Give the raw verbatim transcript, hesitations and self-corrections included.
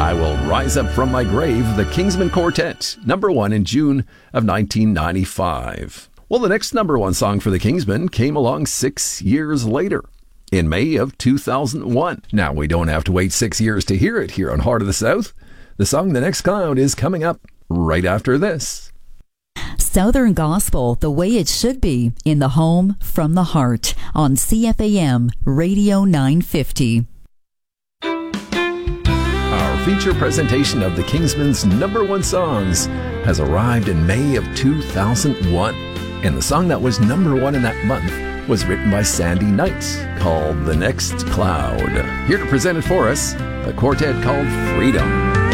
I Will Rise Up From My Grave, the Kingsmen Quartet, number one in June of nineteen ninety-five. Well, the next number one song for the Kingsmen came along six years later, in May of two thousand one. Now, we don't have to wait six years to hear it here on Heart of the South. The song The Next Cloud is coming up right after this. Southern Gospel, the way it should be, in the home, from the heart, on C F A M Radio nine fifty. Our feature presentation of the Kingsmen's number one songs has arrived in May of two thousand one. And the song that was number one in that month was written by Sandy Knight, called The Next Cloud. Here to present it for us, a quartet called Freedom.